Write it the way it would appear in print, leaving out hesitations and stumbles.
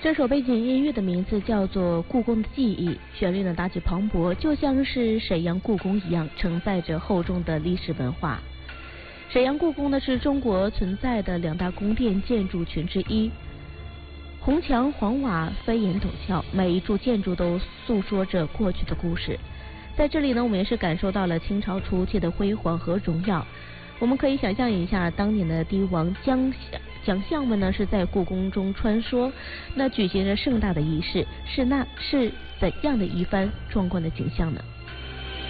这首背景音乐的名字叫做《故宫的记忆》，旋律呢大气磅礴，就像是沈阳故宫一样，承载着厚重的历史文化。沈阳故宫呢是中国存在的2大宫殿建筑群之一，红墙黄瓦，飞檐陡峭，每一处建筑都诉说着过去的故事。在这里呢，我们也是感受到了清朝初期的辉煌和荣耀。我们可以想象一下，当年的帝王将相们呢是在故宫中穿梭，那举行着盛大的仪式，是怎样的一番壮观的景象呢？